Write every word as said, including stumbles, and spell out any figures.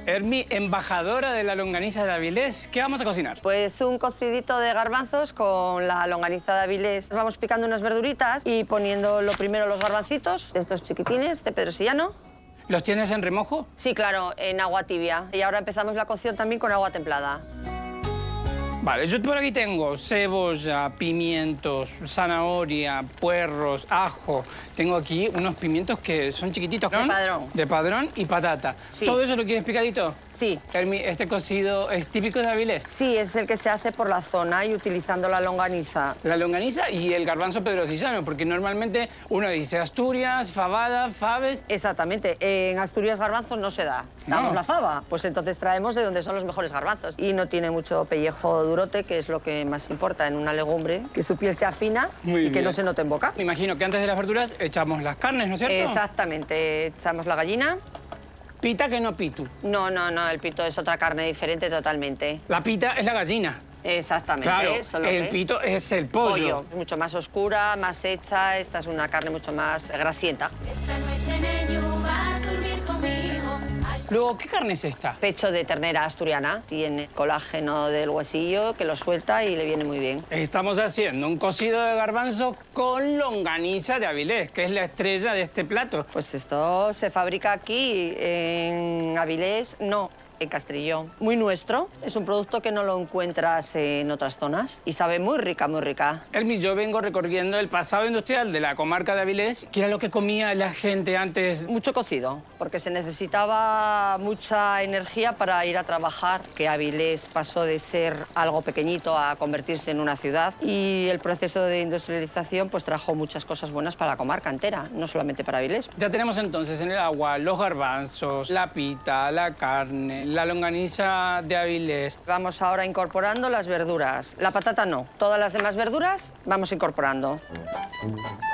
Hermi, embajadora de la longaniza de Avilés, ¿qué vamos a cocinar? Pues un cocidito de garbanzos con la longaniza de Avilés. Vamos picando unas verduritas y poniendo lo primero los garbancitos, estos chiquitines de pedrosillano. ¿Los tienes en remojo? Sí, claro, en agua tibia. Y ahora empezamos la cocción también con agua templada. Vale, yo por aquí tengo cebolla, pimientos, zanahoria, puerros, ajo. Tengo aquí unos pimientos que son chiquititos. De padrón. De padrón y patata. Sí. ¿Todo eso lo quieres picadito? Sí. Hermi, ¿este cocido es típico de Avilés? Sí, es el que se hace por la zona y utilizando la longaniza. La longaniza y el garbanzo pedrosillano, porque normalmente uno dice Asturias, fabada, faves. Exactamente. En Asturias garbanzos no se da. Damos No. la faba. Pues entonces traemos de donde son los mejores garbanzos. Y no tiene mucho pellejo durote, que es lo que más importa en una legumbre, que su piel sea fina Muy y que bien. no se note en boca. Me imagino que antes de las verduras echamos las carnes, ¿no es cierto? Exactamente. Echamos la gallina. Pita que no pitu. No, no, no, el pito es otra carne diferente totalmente. La pita es la gallina. Exactamente. Claro, solo el que- pito es el pollo. Pollo, mucho más oscura, más hecha. Esta es una carne mucho más grasienta. Esta noche, neño, vas a dormir conmigo. Luego, ¿qué carne es esta? Pecho de ternera asturiana. Tiene colágeno del huesillo que lo suelta y le viene muy bien. Estamos haciendo un cocido de garbanzo con longaniza de Avilés, que es la estrella de este plato. Pues esto se fabrica aquí en Avilés, no, en Castrillón. Muy nuestro, es un producto que no lo encuentras en otras zonas y sabe muy rica, muy rica. Hermi, yo vengo recorriendo el pasado industrial de la comarca de Avilés, que era lo que comía la gente antes. Mucho cocido, porque se necesitaba mucha energía para ir a trabajar, que Avilés pasó de ser algo pequeñito a convertirse en una ciudad y el proceso de industrialización pues trajo muchas cosas buenas para la comarca entera, no solamente para Avilés. Ya tenemos entonces en el agua los garbanzos, la pita, la carne, la longaniza de Avilés. Vamos ahora incorporando las verduras. La patata no, todas las demás verduras vamos incorporando.